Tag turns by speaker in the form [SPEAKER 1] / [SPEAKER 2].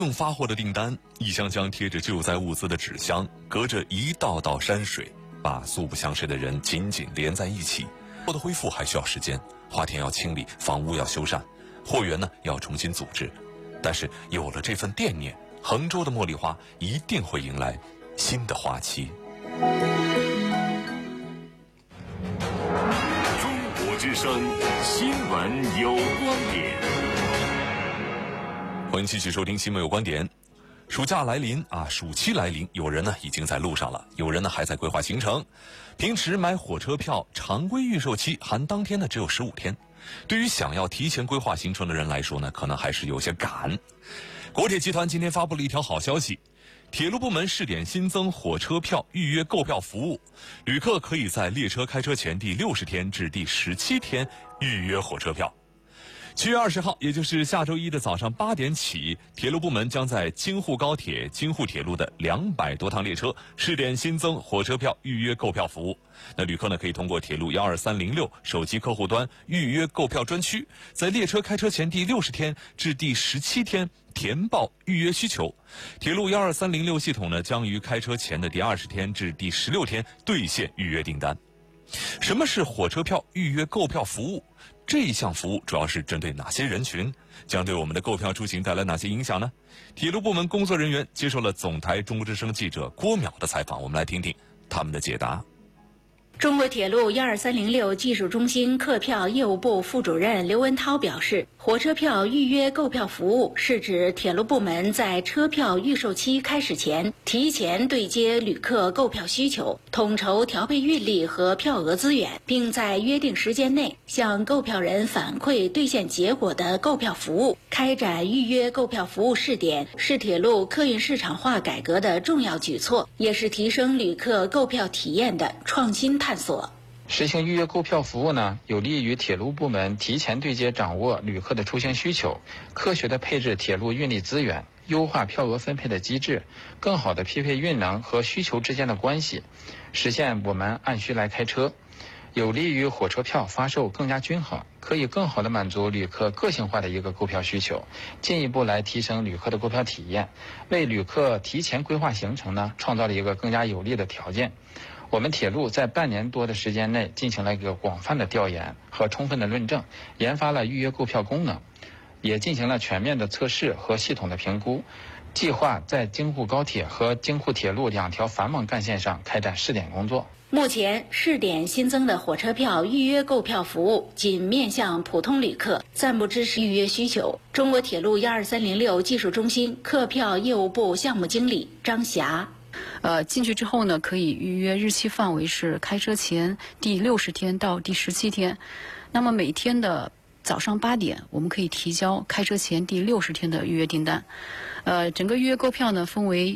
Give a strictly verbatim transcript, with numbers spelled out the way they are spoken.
[SPEAKER 1] 用发货的订单，一箱箱贴着救灾物资的纸箱，隔着一道道山水，把素不相识的人紧紧连在一起。货的恢复还需要时间，花田要清理，房屋要修缮，货源呢要重新组织。但是有了这份惦念，衡州的茉莉花一定会迎来新的花期。
[SPEAKER 2] 中国之声新闻有观点。
[SPEAKER 1] 欢迎继续收听新闻有观点。暑假来临啊，暑期来临，有人呢已经在路上了，有人呢还在规划行程。平时买火车票，常规预售期含当天呢只有十五天。对于想要提前规划行程的人来说呢，可能还是有些赶。国铁集团今天发布了一条好消息，铁路部门试点新增火车票预约购票服务，旅客可以在列车开车前第六十天至第十七天预约火车票。七月二十号，也就是下周一的早上八点起，铁路部门将在京沪高铁、京沪铁路的两百多趟列车试点新增火车票预约购票服务。那旅客呢，可以通过铁路幺二三零六手机客户端预约购票专区，在列车开车前第六十天至第十七天填报预约需求。铁路幺二三零六系统呢，将于开车前的第二十天至第十六天兑现预约订单。什么是火车票预约购票服务？这一项服务主要是针对哪些人群？将对我们的购票出行带来哪些影响呢？铁路部门工作人员接受了总台中国之声记者郭淼的采访，我们来听听他们的解答。
[SPEAKER 3] 中国铁路幺二三零六技术中心客票业务部副主任刘文涛表示，火车票预约购票服务是指铁路部门在车票预售期开始前，提前对接旅客购票需求，统筹调配运力和票额资源，并在约定时间内向购票人反馈兑现结果的购票服务。开展预约购票服务试点是铁路客运市场化改革的重要举措，也是提升旅客购票体验的创新探索。
[SPEAKER 4] 实行预约购票服务呢，有利于铁路部门提前对接掌握旅客的出行需求，科学的配置铁路运力资源，优化票额分配的机制，更好的匹配运能和需求之间的关系，实现我们按需来开车，有利于火车票发售更加均衡，可以更好的满足旅客个性化的一个购票需求，进一步来提升旅客的购票体验，为旅客提前规划行程呢创造了一个更加有利的条件。我们铁路在半年多的时间内进行了一个广泛的调研和充分的论证，研发了预约购票功能，也进行了全面的测试和系统的评估，计划在京沪高铁和京沪铁路两条繁忙干线上开展试点工作。
[SPEAKER 3] 目前试点新增的火车票预约购票服务仅面向普通旅客，暂不支持预约需求。中国铁路幺二三零六技术中心客票业务部项目经理张霞。
[SPEAKER 5] 呃，进去之后呢，可以预约日期范围是开车前第六十天到第十七天。那么每天的早上八点，我们可以提交开车前第六十天的预约订单。呃，整个预约购票呢分为